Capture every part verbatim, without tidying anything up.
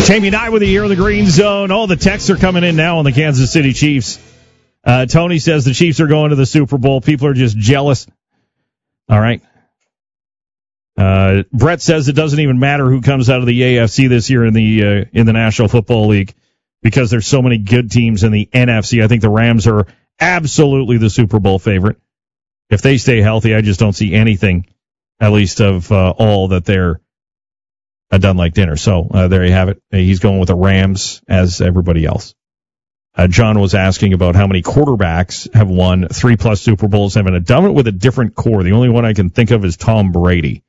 Jamie Nye with you here in the Green Zone. All the texts are coming in now on the Kansas City Chiefs. Uh, Tony says the Chiefs are going to the Super Bowl. People are just jealous. All right. Uh, Brett says it doesn't even matter who comes out of the A F C this year in the uh, in the National Football League because there's so many good teams in the N F C. I think the Rams are absolutely the Super Bowl favorite. If they stay healthy, I just don't see anything, at least of uh, all that they're uh, done like dinner. So uh, there you have it. He's going with the Rams as everybody else. Uh, John was asking about how many quarterbacks have won three-plus Super Bowls, haven't done it with a different core. The only one I can think of is Tom Brady.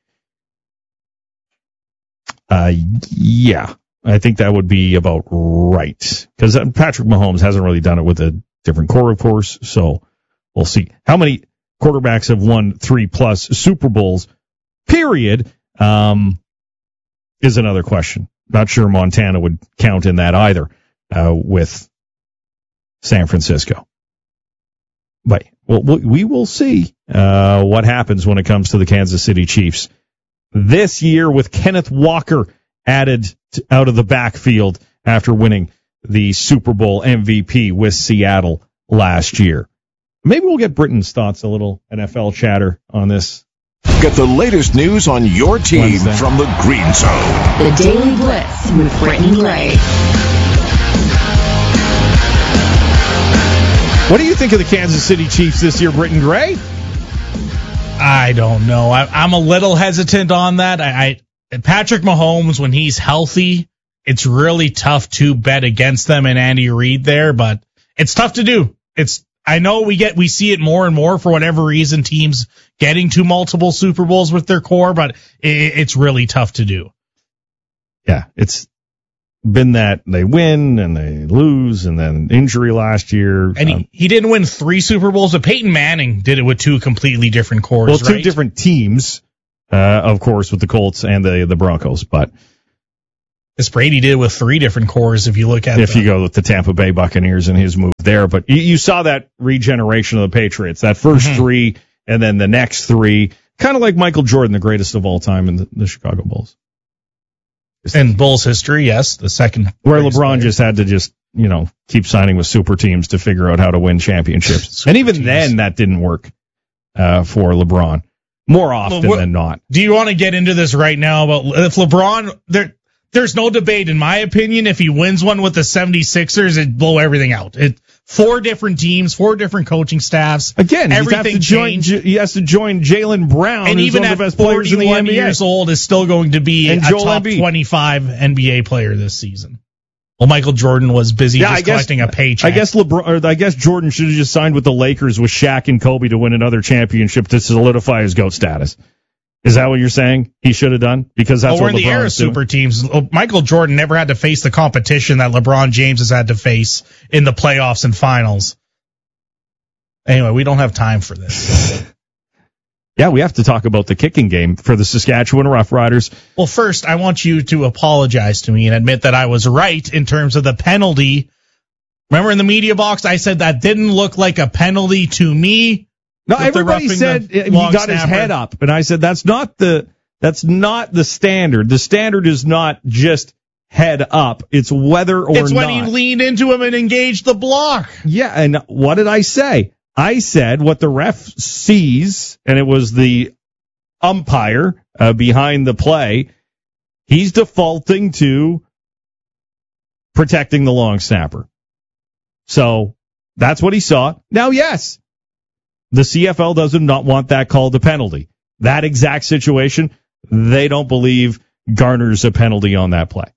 Uh, yeah, I think that would be about right. Because Patrick Mahomes hasn't really done it with a different core, of course, so we'll see. How many quarterbacks have won three-plus Super Bowls, period, um, is another question. Not sure Montana would count in that either uh, with San Francisco. But well, we will see uh, what happens when it comes to the Kansas City Chiefs this year with Kenneth Walker added to, out of the backfield after winning the Super Bowl M V P with Seattle last year. Maybe we'll get Britton's thoughts, a little N F L chatter on this. Get the latest news on your team Wednesday from the Green Zone. The Daily Blitz with Britton Gray. What do you think of the Kansas City Chiefs this year, Britton Gray? I don't know. I, I'm a little hesitant on that. I, I Patrick Mahomes, when he's healthy, it's really tough to bet against them and Andy Reid there, but it's tough to do. It's I know we get we see it more and more for whatever reason, teams getting to multiple Super Bowls with their core, but it, it's really tough to do. Yeah, it's been that they win and they lose and then injury last year. And he, um, he didn't win three Super Bowls, but Peyton Manning did it with two completely different cores, well, two right? different teams, uh, of course, with the Colts and the, the Broncos, but this Brady did it with three different cores if you look at If the, you go with the Tampa Bay Buccaneers and his move there, but you, you saw that regeneration of the Patriots, that first mm-hmm. three and then the next three, kind of like Michael Jordan, the greatest of all time in the, the Chicago Bulls. In Bulls history, yes, the second. Where LeBron player. just had to just, you know, keep signing with super teams to figure out how to win championships. And even teams. then, that didn't work uh, for LeBron. More often well, what, than not. Do you want to get into this right now about if LeBron, there, there's no debate, in my opinion, if he wins one with the seventy-sixers, it'd blow everything out. It Four different teams, four different coaching staffs. Again, everything to join, he has to join Jaylen Brown, and who's even one at of the best players in the N B A. years old, is still going to be and a Joel top Embiid. twenty-five N B A player this season. Well, Michael Jordan was busy yeah, just I guess, collecting a paycheck. I guess LeBron, or I guess Jordan should have just signed with the Lakers with Shaq and Kobe to win another championship to solidify his GOAT status. Is that what you're saying he should have done? Because that's well, what we're in the era of super teams. Michael Jordan never had to face the competition that LeBron James has had to face in the playoffs and finals. Anyway, we don't have time for this. Yeah, we have to talk about the kicking game for the Saskatchewan Roughriders. Well, first, I want you to apologize to me and admit that I was right in terms of the penalty. Remember in the media box, I said that didn't look like a penalty to me. No, everybody said he got snapper. his head up, and I said that's not the that's not the standard. The standard is not just head up; it's whether or not. It's when not. he leaned into him and engaged the block. Yeah, and what did I say? I said what the ref sees, and it was the umpire uh, behind the play. He's defaulting to protecting the long snapper. So that's what he saw. Now, yes, the C F L does not want that called a penalty. That exact situation, they don't believe garners a penalty on that play.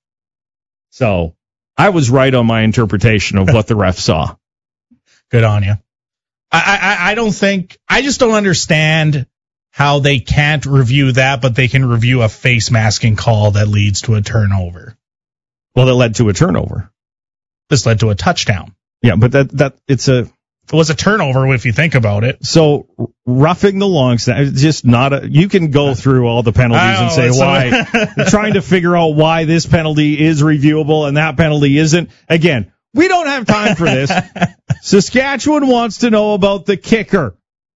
So I was right on my interpretation of what the ref saw. Good on you. I, I, I don't think, I just don't understand how they can't review that, but they can review a face masking call that leads to a turnover. Well, that led to a turnover. This led to a touchdown. Yeah, but that, that, it's a, it was a turnover if you think about it. So roughing the long snap, it's just not a, you can go through all the penalties and say why, trying to figure out why this penalty is reviewable and that penalty isn't. Again, we don't have time for this. Saskatchewan wants to know about the kicker.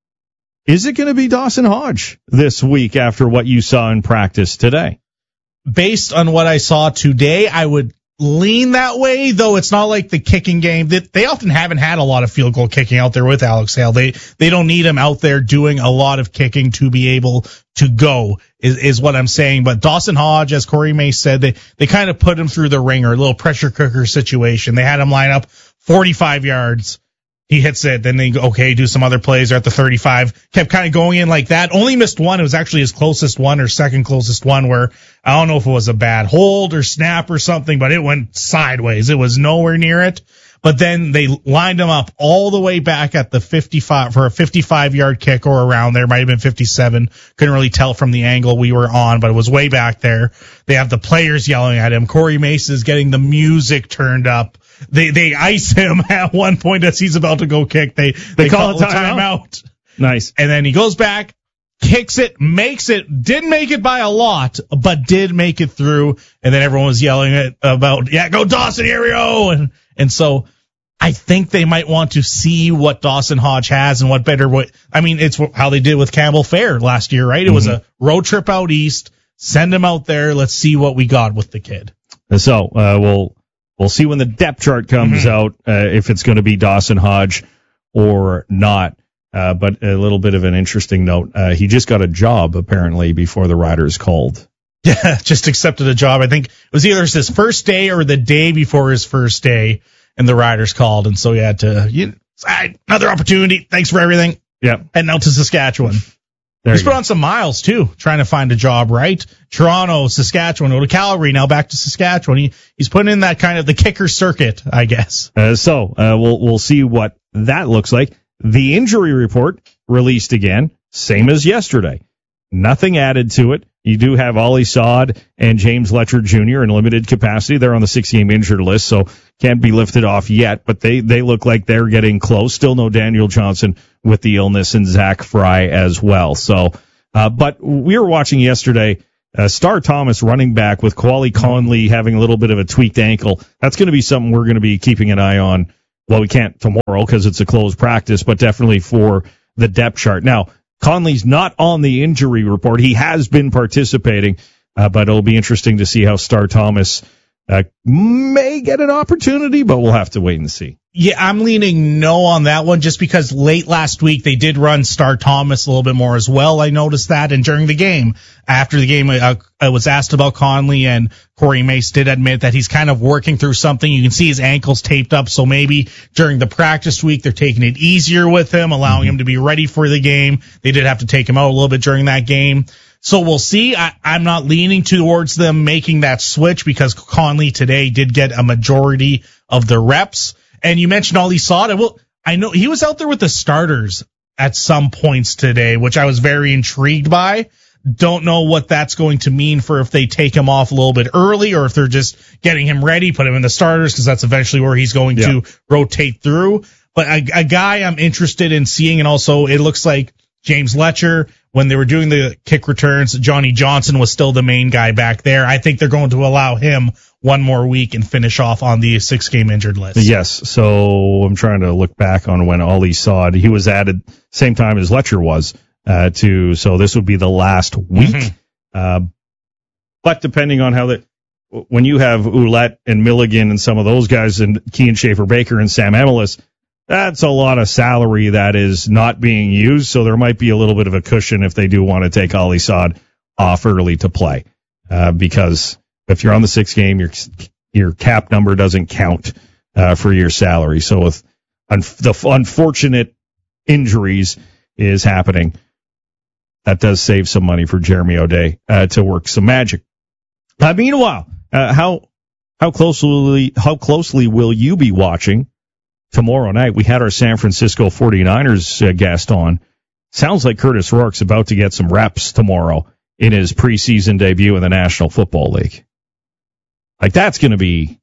Is it going to be Dawson Hodge this week after what you saw in practice today? Based on what I saw today, I would lean that way, though it's not like the kicking game. That they often haven't had a lot of field goal kicking out there with Alex Hale. They they don't need him out there doing a lot of kicking to be able to go, is, is what I'm saying. But Dawson Hodge, as Corey Mace said, they, they kind of put him through the ringer, a little pressure cooker situation. They had him line up forty-five yards. He hits it, then they go, okay, do some other plays. They're at the thirty-five. Kept kind of going in like that. Only missed one. It was actually his closest one or second closest one where I don't know if it was a bad hold or snap or something, but it went sideways. It was nowhere near it. But then they lined him up all the way back at the fifty-five for a fifty-five yard kick or around there. Might have been fifty-seven. Couldn't really tell from the angle we were on, but it was way back there. They have the players yelling at him. Corey Mace is getting the music turned up. They they ice him at one point as he's about to go kick. They they, they call, call a timeout. timeout. Nice. And then he goes back, kicks it, makes it, didn't make it by a lot, but did make it through. And then everyone was yelling at, about, yeah, go Dawson, here we go. And and so I think they might want to see what Dawson Hodge has and what better what I mean, it's how they did with Campbell Fair last year, right? It mm-hmm. was a road trip out east. Send him out there. Let's see what we got with the kid. So uh, we'll. We'll see when the depth chart comes mm-hmm. out uh, if it's going to be Dawson Hodge or not. Uh, but a little bit of an interesting note. Uh, he just got a job, apparently, before the Riders called. Yeah, just accepted a job. I think it was either his first day or the day before his first day, and the Riders called. And so he had to, you, another opportunity. Thanks for everything. Yeah. Heading out to Saskatchewan. There He's put go. on some miles, too, trying to find a job, right? Toronto, Saskatchewan, go to Calgary, now back to Saskatchewan. He, he's putting in that kind of the kicker circuit, I guess. Uh, so uh, we'll we'll see what that looks like. The injury report released again, same as yesterday. Nothing added to it. You do have Ollie Saad and James Letcher Junior in limited capacity. They're on the six-game injured list, so can't be lifted off yet, but they, they look like they're getting close. Still no Daniel Johnson with the illness, and Zach Fry as well. So, uh, but we were watching yesterday, uh, Star Thomas running back with Quali Conley having a little bit of a tweaked ankle. That's going to be something we're going to be keeping an eye on. Well, we can't tomorrow because it's a closed practice, but definitely for the depth chart. Now, Conley's not on the injury report. He has been participating, uh, but it'll be interesting to see how Star Thomas uh, may get an opportunity, but we'll have to wait and see. Yeah, I'm leaning no on that one just because late last week they did run Star Thomas a little bit more as well. I noticed that, and during the game, after the game, uh, I was asked about Conley, and Corey Mace did admit that he's kind of working through something. You can see his ankles taped up, so maybe during the practice week they're taking it easier with him, allowing mm-hmm. him to be ready for the game. They did have to take him out a little bit during that game. So we'll see. I, I'm not leaning towards them making that switch because Conley today did get a majority of the reps. And you mentioned Ollie Saad. Well, I know he was out there with the starters at some points today, which I was very intrigued by. Don't know what that's going to mean for if they take him off a little bit early or if they're just getting him ready, put him in the starters because that's eventually where he's going yeah. to rotate through. But a, a guy I'm interested in seeing, and also it looks like James Letcher, when they were doing the kick returns, Johnny Johnson was still the main guy back there. I think they're going to allow him one more week and finish off on the six-game injured list. Yes, so I'm trying to look back on when Ollie Saad, he was added same time as Letcher was, uh, to, so this would be the last week. Mm-hmm. Uh, but depending on how the, when you have Ouellette and Milligan and some of those guys and Kean Schaefer-Baker and Sam Emelis, that's a lot of salary that is not being used, so there might be a little bit of a cushion if they do want to take Ollie Saad off early to play, uh, because if you're on the sixth game, your your cap number doesn't count uh, for your salary. So with un- the unfortunate injuries is happening, that does save some money for Jeremy O'Day uh, to work some magic. Uh, meanwhile, uh, how how closely how closely will you be watching tomorrow night? We had our San Francisco forty-niners uh, guest on. Sounds like Curtis Rourke's about to get some reps tomorrow in his preseason debut in the National Football League. Like, that's going to be,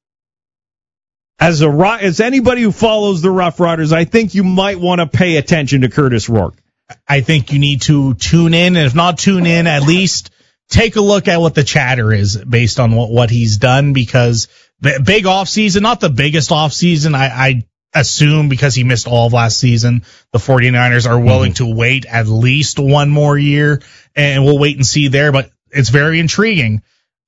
as a as anybody who follows the Rough Riders, I think you might want to pay attention to Curtis Rourke. I think you need to tune in, and if not tune in, at least take a look at what the chatter is based on what, what he's done, because the big offseason, not the biggest offseason, I, I assume because he missed all of last season, the forty-niners are willing mm-hmm. to wait at least one more year, and we'll wait and see there, but it's very intriguing.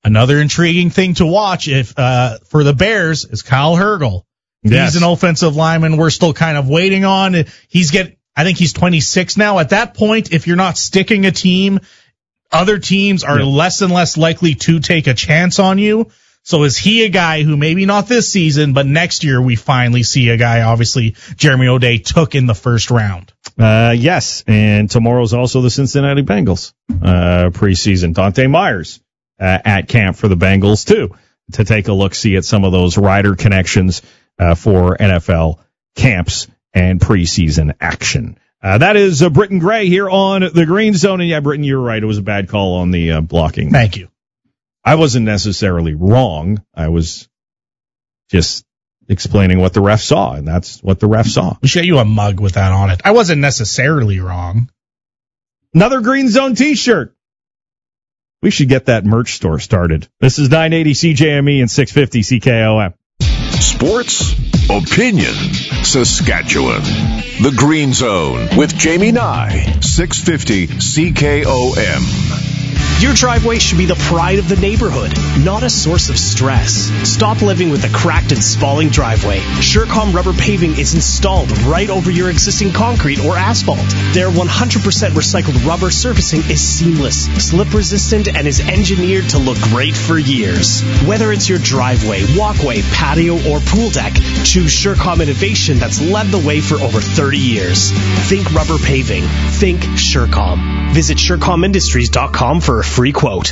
Another intriguing thing to watch if uh, for the Bears is Kyle Hergel. Yes. He's an offensive lineman we're still kind of waiting on. He's get, I think he's twenty-six now. At that point, if you're not sticking a team, other teams are yeah. less and less likely to take a chance on you. So is he a guy who maybe not this season, but next year we finally see a guy, obviously, Jeremy O'Day took in the first round? Uh, yes, and tomorrow's also the Cincinnati Bengals uh, preseason. Dante Myers uh, at camp for the Bengals, too, to take a look-see at some of those rider connections uh, for N F L camps and preseason action. Uh, that is uh, Britton Gray here on the Green Zone. And yeah, Britton, you're right. It was a bad call on the uh, blocking. Thank you. I wasn't necessarily wrong. I was just explaining what the ref saw, and that's what the ref saw. We should get you a mug with that on it. I wasn't necessarily wrong. Another Green Zone t-shirt. We should get that merch store started. This is nine eighty C J M E and six fifty C K O M. Sports, opinion, Saskatchewan. The Green Zone with Jamie Nye, six fifty C K O M. Your driveway should be the pride of the neighborhood, not a source of stress. Stop living with a cracked and spalling driveway. Surecom rubber paving is installed right over your existing concrete or asphalt. Their one hundred percent recycled rubber surfacing is seamless, slip resistant, and is engineered to look great for years. Whether it's your driveway, walkway, patio, or pool deck, choose Surecom innovation that's led the way for over thirty years. Think rubber paving. Think Surecom. Visit Surecom Industries dot com for a free quote.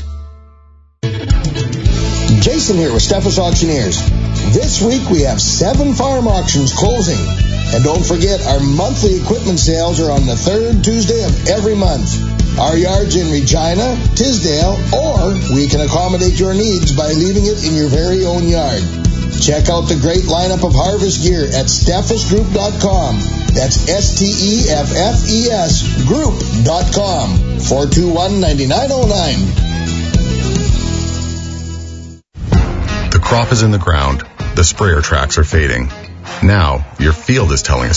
Jason here with Steffes Auctioneers. This week we have seven farm auctions closing. And don't forget, our monthly equipment sales are on the third Tuesday of every month. Our yard's in Regina, Tisdale, or we can accommodate your needs by leaving it in your very own yard. Check out the great lineup of harvest gear at steffes group dot com. That's S T E F F E S group dot com. four two one, nine nine zero nine. The crop is in the ground. The sprayer tracks are fading. Now, your field is telling us